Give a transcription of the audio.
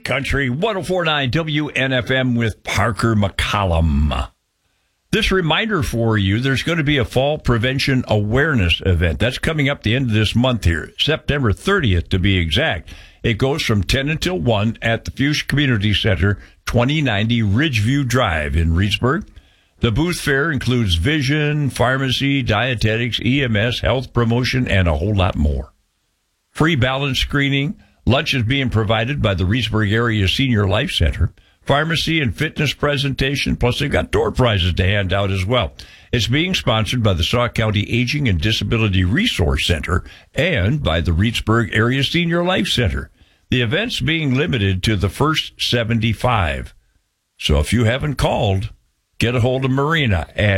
Country 104.9 WNFM with Parker McCollum. This reminder for you, there's going to be a fall prevention awareness event. That's coming up the end of this month here, September 30th to be exact. It goes from 10 until 1 at the Fuchs Community Center, 2090 Ridgeview Drive in Reedsburg. The booth fair includes vision, pharmacy, dietetics, EMS, health promotion, and a whole lot more. Free balance screening. Lunch is being provided by the Reedsburg Area Senior Life Center. Pharmacy and fitness presentation, plus they've got door prizes to hand out as well. It's being sponsored by the Sauk County Aging and Disability Resource Center and by the Reedsburg Area Senior Life Center. The event's being limited to the first 75. So if you haven't called, get a hold of Marina at